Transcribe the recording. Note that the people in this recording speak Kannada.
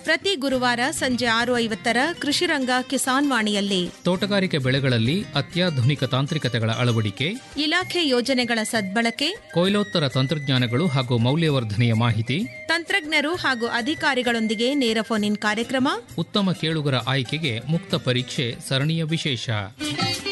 ಪ್ರತಿ ಗುರುವಾರ ಸಂಜೆ 6:50 ಕೃಷಿರಂಗ ಕಿಸಾನ್ ವಾಣಿಯಲ್ಲಿ. ತೋಟಗಾರಿಕೆ ಬೆಳೆಗಳಲ್ಲಿ ಅತ್ಯಾಧುನಿಕ ತಾಂತ್ರಿಕತೆಗಳ ಅಳವಡಿಕೆ, ಇಲಾಖೆ ಯೋಜನೆಗಳ ಸದ್ಬಳಕೆ, ಕೊಯ್ಲೋತ್ತರ ತಂತ್ರಜ್ಞಾನಗಳು ಹಾಗೂ ಮೌಲ್ಯವರ್ಧನೆಯ ಮಾಹಿತಿ, ತಂತ್ರಜ್ಞರು ಹಾಗೂ ಅಧಿಕಾರಿಗಳೊಂದಿಗೆ ನೇರ ಫೋನ್ ಇನ್ ಕಾರ್ಯಕ್ರಮ, ಉತ್ತಮ ಕೇಳುಗರ ಆಯ್ಕೆಗೆ ಮುಕ್ತ ಪರೀಕ್ಷೆ ಸರಣಿಯ ವಿಶೇಷ.